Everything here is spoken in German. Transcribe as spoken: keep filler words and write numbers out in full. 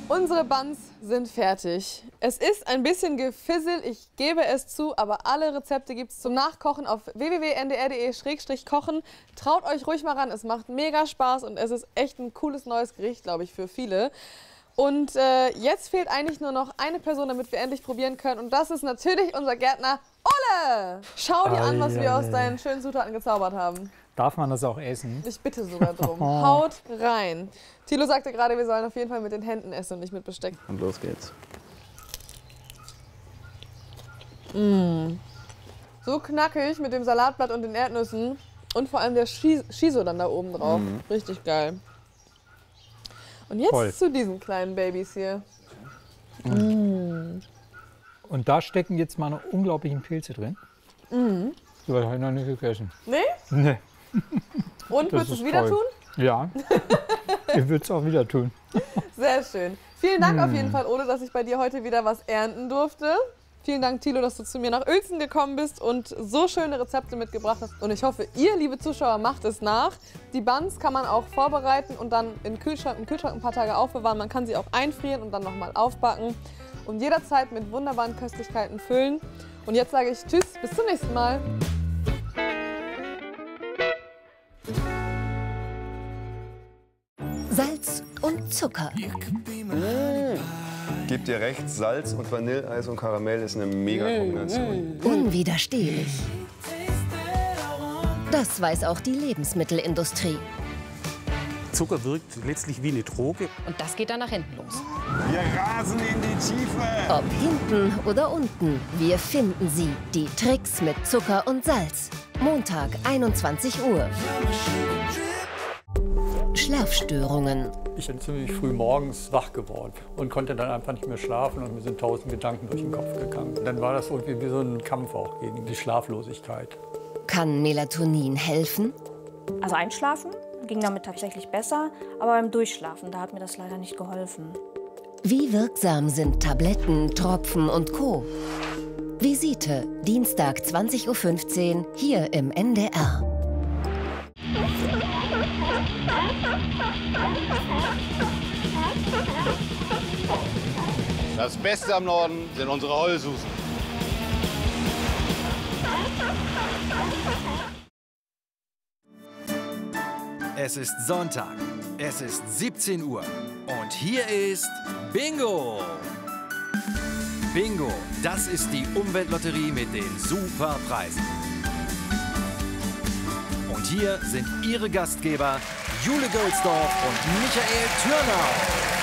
Unsere Buns sind fertig. Es ist ein bisschen gefisselt, ich gebe es zu, aber alle Rezepte gibt es zum Nachkochen auf w w w punkt n d r punkt d e slash kochen. Traut euch ruhig mal ran, es macht mega Spaß und es ist echt ein cooles neues Gericht, glaube ich, für viele. Und äh, jetzt fehlt eigentlich nur noch eine Person, damit wir endlich probieren können. Und das ist natürlich unser Gärtner Ole. Schau dir an, was wir aus deinen schönen Zutaten gezaubert haben. Darf man das auch essen? Ich bitte sogar drum. Haut rein. Thilo sagte gerade, wir sollen auf jeden Fall mit den Händen essen und nicht mit Besteck. Und los geht's. Mmh. So knackig mit dem Salatblatt und den Erdnüssen. Und vor allem der Shiso dann da oben drauf. Mm. Richtig geil. Und jetzt Voll. zu diesen kleinen Babys hier. Mm. Mm. Und da stecken jetzt meine unglaublichen Pilze drin. Mm. Die habe ich noch nicht gegessen. Nee? Nee. Und würdest du es wieder tun? Ja, ich würde es auch wieder tun. Sehr schön. Vielen Dank mm. auf jeden Fall, Ole, dass ich bei dir heute wieder was ernten durfte. Vielen Dank, Thilo, dass du zu mir nach Uelzen gekommen bist und so schöne Rezepte mitgebracht hast. Und ich hoffe, ihr, liebe Zuschauer, macht es nach. Die Buns kann man auch vorbereiten und dann im Kühlschrank, im Kühlschrank ein paar Tage aufbewahren. Man kann sie auch einfrieren und dann nochmal aufbacken und jederzeit mit wunderbaren Köstlichkeiten füllen. Und jetzt sage ich Tschüss, bis zum nächsten Mal. Salz und Zucker. Mmh. Gib dir recht, Salz und Vanilleeis und Karamell ist eine Mega-Kombination. Unwiderstehlich. Das weiß auch die Lebensmittelindustrie. Zucker wirkt letztlich wie eine Droge. Und das geht dann nach hinten los. Wir rasen in die Tiefe. Ob hinten oder unten, wir finden sie. Die Tricks mit Zucker und Salz. Montag, einundzwanzig Uhr. Schlafstörungen. Ich bin ziemlich früh morgens wach geworden und konnte dann einfach nicht mehr schlafen und mir sind tausend Gedanken durch den Kopf gegangen. Dann war das irgendwie wie so ein Kampf auch gegen die Schlaflosigkeit. Kann Melatonin helfen? Also einschlafen ging damit tatsächlich besser, aber beim Durchschlafen, da hat mir das leider nicht geholfen. Wie wirksam sind Tabletten, Tropfen und Co.? Visite, Dienstag zwanzig Uhr fünfzehn, hier im N D R. Das Beste am Norden sind unsere Heulsusen. Es ist Sonntag, es ist siebzehn Uhr und hier ist Bingo! Bingo, das ist die Umweltlotterie mit den Superpreisen. Und hier sind Ihre Gastgeber Jule Gölsdorf und Michael Türnau.